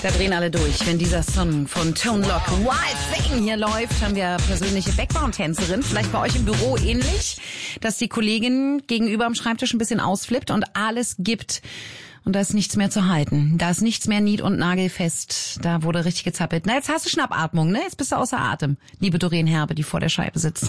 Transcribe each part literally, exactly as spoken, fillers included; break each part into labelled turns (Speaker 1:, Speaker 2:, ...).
Speaker 1: Da drehen alle durch. Wenn dieser Song von Tone Loc, Wild Thing, hier läuft, haben wir persönliche Background-Tänzerin. Vielleicht bei euch im Büro ähnlich, dass die Kollegin gegenüber am Schreibtisch ein bisschen ausflippt und alles gibt. Und da ist nichts mehr zu halten. Da ist nichts mehr nied- und nagelfest. Da wurde richtig gezappelt. Na, jetzt hast du Schnappatmung, ne? Jetzt bist du außer Atem. Liebe Doreen Herbe, die vor der Scheibe sitzt.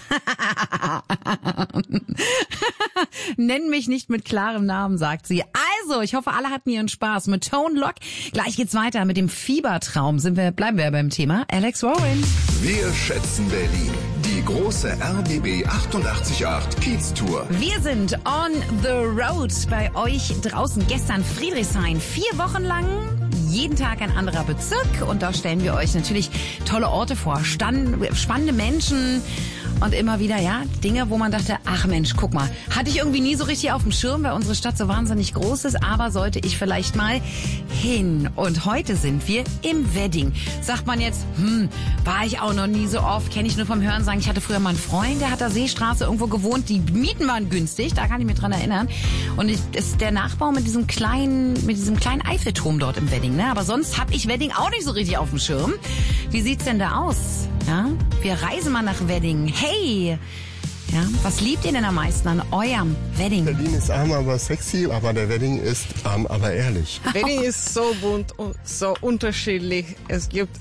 Speaker 1: Nenn mich nicht mit klarem Namen, sagt sie. Also, ich hoffe, alle hatten ihren Spaß mit Tone Loc. Gleich geht's weiter mit dem Fiebertraum. Sind wir, bleiben wir beim Thema. Alex Warren.
Speaker 2: Wir schätzen Berlin. Die große R B B achtundachtzig Komma acht Kiez-Tour.
Speaker 1: Wir sind on the road bei euch draußen. Gestern Friedrichshain. Vier Wochen lang, jeden Tag ein anderer Bezirk. Und da stellen wir euch natürlich tolle Orte vor. Stand, spannende Menschen und immer wieder, ja, Dinge, wo man dachte, ach Mensch, guck mal, hatte ich irgendwie nie so richtig auf dem Schirm, weil unsere Stadt so wahnsinnig groß ist, aber sollte ich vielleicht mal hin. Und heute sind wir im Wedding. Sagt man jetzt, hm, war ich auch noch nie so oft, kenne ich nur vom Hörensagen. Ich hatte früher mal einen Freund, der hat da Seestraße irgendwo gewohnt, die Mieten waren günstig, da kann ich mich dran erinnern. Und es ist der Nachbau mit diesem kleinen, mit diesem kleinen Eiffelturm dort im Wedding, ne? Aber sonst habe ich Wedding auch nicht so richtig auf dem Schirm. Wie sieht's denn da aus? Ja, wir reisen mal nach Wedding. Hey! Ja, was liebt ihr denn am meisten an eurem Wedding?
Speaker 3: Berlin ist arm, aber sexy, aber der Wedding ist arm, aber ehrlich.
Speaker 4: Wedding ist so bunt und so unterschiedlich. Es gibt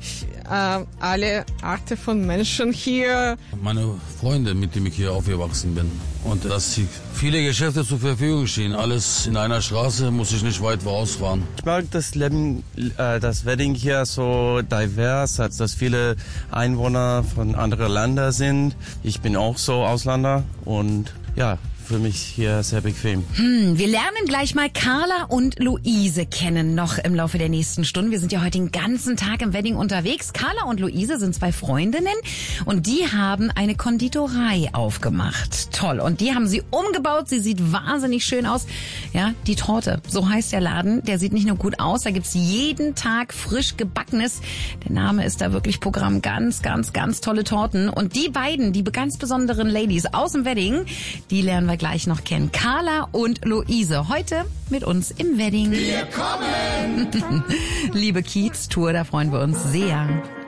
Speaker 4: äh, alle Arten von Menschen hier.
Speaker 5: Meine Freunde, mit denen ich hier aufgewachsen bin. Und dass sie viele Geschäfte zur Verfügung stehen. Alles in einer Straße, muss ich nicht weit vorausfahren.
Speaker 6: Ich mag das Leben, äh, das Wedding hier so divers, als dass viele Einwohner von anderen Ländern sind. Ich bin auch so Ausländer und ja, für mich hier sehr bequem.
Speaker 1: Hm, wir lernen gleich mal Carla und Luise kennen noch im Laufe der nächsten Stunden. Wir sind ja heute den ganzen Tag im Wedding unterwegs. Carla und Luise sind zwei Freundinnen und die haben eine Konditorei aufgemacht. Toll. Und die haben sie umgebaut. Sie sieht wahnsinnig schön aus. Ja, die Torte. So heißt der Laden. Der sieht nicht nur gut aus. Da gibt's jeden Tag frisch gebackenes. Der Name ist da wirklich Programm. Ganz, ganz, ganz tolle Torten. Und die beiden, die ganz besonderen Ladies aus dem Wedding, die lernen wir gleich noch kennen. Carla und Luise. Heute mit uns im Wedding.
Speaker 2: Wir kommen!
Speaker 1: Liebe Kiez-Tour, da freuen wir uns sehr.